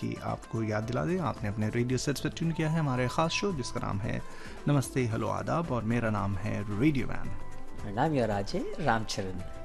कि आपको याद दिला दें, आपने अपने रेडियो सेट्स पर ट्यून किया है हमारे ख़ास शो जिसका नाम है नमस्ते हेलो आदाब, और मेरा नाम है रेडियो मैन। नाम यार आज रामचरण।